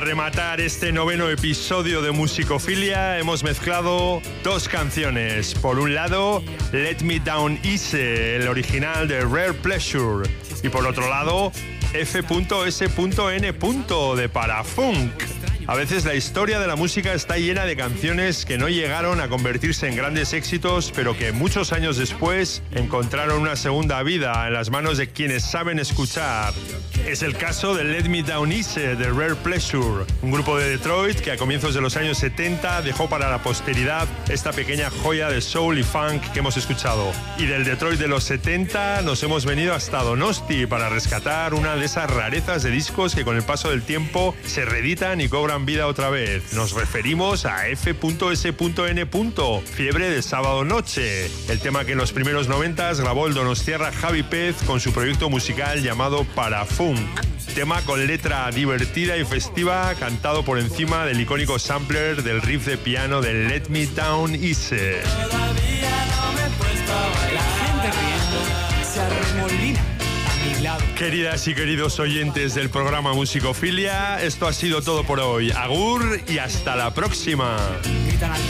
Rematar este noveno episodio de Musicofilia hemos mezclado dos canciones. Por un lado, Let Me Down Easy, el original de Rare Pleasure, y por otro lado, F.S.N. de Parafunk. A veces la historia de la música está llena de canciones que no llegaron a convertirse en grandes éxitos, pero que muchos años después encontraron una segunda vida en las manos de quienes saben escuchar. Es el caso de Let Me Down Easy de Rare Pleasure, un grupo de Detroit que a comienzos de los años 70 dejó para la posteridad esta pequeña joya de soul y funk que hemos escuchado. Y del Detroit de los 70 nos hemos venido hasta Donosti para rescatar una de esas rarezas de discos que con el paso del tiempo se reeditan y cobran vida otra vez. Nos referimos a F.S.N. Fiebre de sábado noche, el tema que en los primeros 90 grabó el donostiarra Javi Pez con su proyecto musical llamado Parafunk. Tema con letra divertida y festiva, cantado por encima del icónico sampler del riff de piano de Let Me Down Easy. La gente riendo se arremolina. Queridas y queridos oyentes del programa Musicofilia, esto ha sido todo por hoy. Agur y hasta la próxima. Gritan al